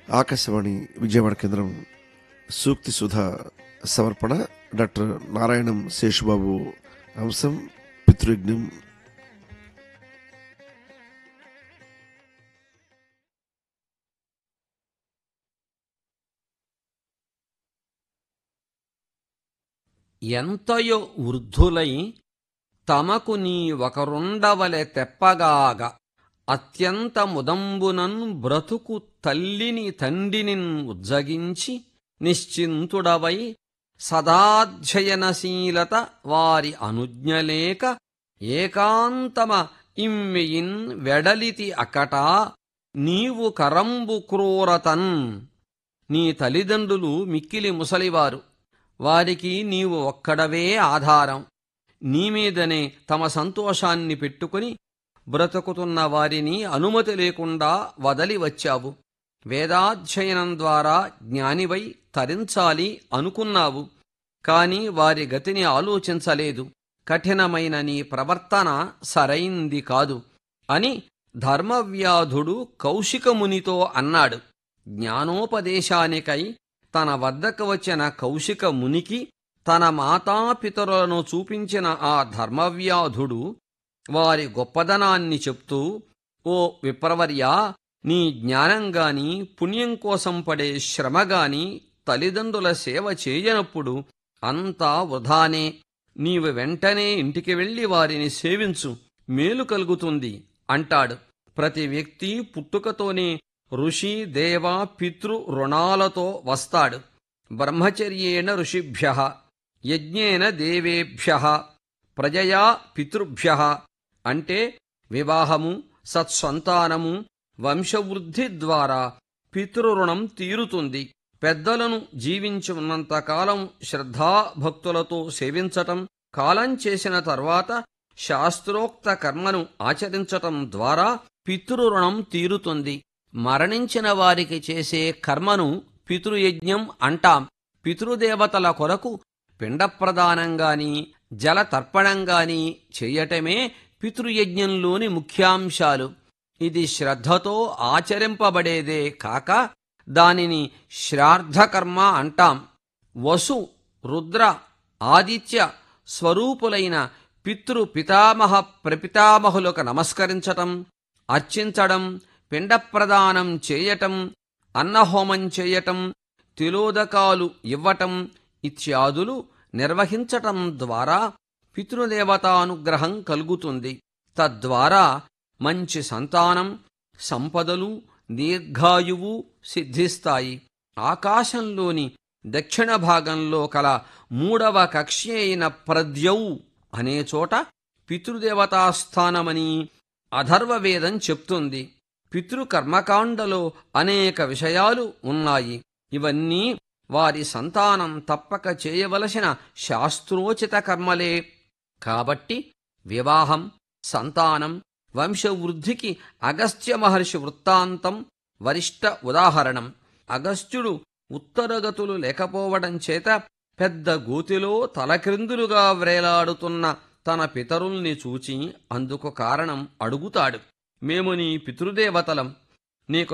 ఆకాశవాణి విజయవాడ కేంద్రం సూక్తి సుధా సమర్పణ డాక్టర్ నారాయణం శేషుబాబు. అంశం పితృయజ్ఞం. ఎంతయో వృద్ధులై తమకు నీ ఒకరుండవలె తెప్పగాగ అత్యంత ముదంబునన్ బ్రతుకు తల్లిని తండ్రినిన్ ఉజ్జగించి నిశ్చింతుడవై సదాధ్యయనశీలత వారి అనుజ్ఞలేక ఏకాంతమ ఇమ్మియిన్ వెడలితి అకటా నీవు కరంబు క్రూరతన్. నీ తల్లిదండ్రులు మిక్కిలి ముసలివారు, వారికి నీవు ఒక్కడవే ఆధారం. నీమీదనే తమ సంతోషాన్ని పెట్టుకుని బ్రతుకుతున్న వారిని అనుమతి లేకుండా వదలి వచ్చావు. వేదాధ్యయనం ద్వారా జ్ఞానివై తరించాలి అనుకున్నావు, కాని వారి గతిని ఆలోచించలేదు. కఠినమైన నీ ప్రవర్తన సరైంది కాదు అని ధర్మవ్యాధుడు కౌశికమునితో అన్నాడు. జ్ఞానోపదేశానికై తన వద్దకు వచ్చిన కౌశిక మునికి తన మాతాపితరులను చూపించిన ఆ ధర్మవ్యాధుడు వారి గొప్పదనాన్ని చెప్తూ, ఓ విప్రవర్యా, నీ జ్ఞానంగాని పుణ్యం కోసం పడే శ్రమగాని తల్లిదండ్రుల సేవ చేయనప్పుడు అంతా వృధానే. నీవు వెంటనే ఇంటికి వెళ్లి వారిని సేవించు, మేలు కలుగుతుంది అంటాడు. ప్రతి వ్యక్తి పుట్టుకతోనే ఋషి దేవ పితృ రుణాలతో వస్తాడు. బ్రహ్మచర్యేణ ఋషిభ్యః యజ్ఞేన దేవేభ్యః ప్రజయా పితృభ్యః అంటే వివాహము, సత్సంతానము, వంశవృద్ధి ద్వారా పితృరుణం తీరుతుంది. పెద్దలను జీవించి ఉన్నంతకాలం శ్రద్ధాభక్తులతో సేవించటం, కాలం చేసిన తర్వాత శాస్త్రోక్త కర్మను ఆచరించటం ద్వారా పితృరుణం తీరుతుంది. మరణించిన వారికి చేసే కర్మను పితృయజ్ఞం అంటాం. పితృదేవతల కొరకు పిండప్రదానంగాని జలతర్పణంగాని చెయ్యటమే పితృయజ్ఞంలోని ముఖ్యాంశాలు. ఇది శ్రద్ధతో ఆచరింపబడేదే కాక దానిని శ్రాద్ధకర్మ అంటాం. వసు రుద్ర ఆదిత్య స్వరూపులైన పితృపితామహ ప్రపితామహులకు నమస్కరించటం, అర్చించడం, పిండప్రదానం చేయటం, అన్నహోమం చేయటం, తిలోదకాలు ఇవ్వటం ఇత్యాదులు నిర్వహించటం ద్వారా పితృదేవతానుగ్రహం కలుగుతుంది. తద్వారా మంచి సంతానం, సంపదలు, దీర్ఘాయువు సిద్ధిస్తాయి. ఆకాశంలోని దక్షిణ భాగంలో కల 3వ కక్ష్య అయిన ప్రద్యౌ అనే చోట పితృదేవతాస్థానమని అథర్వవేదం చెప్తుంది. పితృకర్మకాండలో అనేక విషయాలు ఉన్నాయి. ఇవన్నీ వారి సంతానం తప్పక చేయవలసిన శాస్త్రోచిత కర్మలే. కాబట్టి వివాహం, సంతానం, వంశవృద్ధికి అగస్త్య మహర్షి వృత్తాంతం వరిష్ట ఉదాహరణం. అగస్త్యుడు ఉత్తరగతులు లేకపోవడం చేత పెద్ద గోతిలో తలక్రిందులుగా వ్రేలాడుతున్న తన పితరుల్ని చూచి అందుకు కారణం అడుగుతాడు. మేము నీ పితృదేవతలం, నీకు